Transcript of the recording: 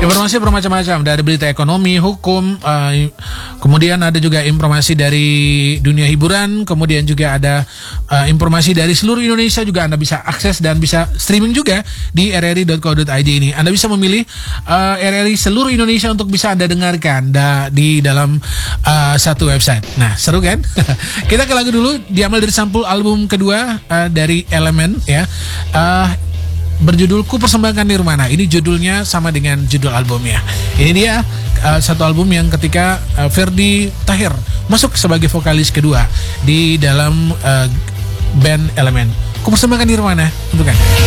Informasi bermacam-macam, dari berita ekonomi, hukum, kemudian ada juga informasi dari dunia hiburan, kemudian juga ada informasi dari seluruh Indonesia juga Anda bisa akses dan bisa streaming juga di rri.co.id ini. Anda bisa memilih RRI seluruh Indonesia untuk bisa Anda dengarkan di dalam satu website. Nah, seru kan? Kita ke lagu dulu, diambil dari sampul album kedua dari Elemen ya. Berjudul Ku Persembahkan Nirmana. Ini judulnya sama dengan judul albumnya. Ini dia satu album yang ketika Ferdy Tahir masuk sebagai vokalis kedua di dalam band Elemen. Ku Persembahkan Nirmana untuk Anda.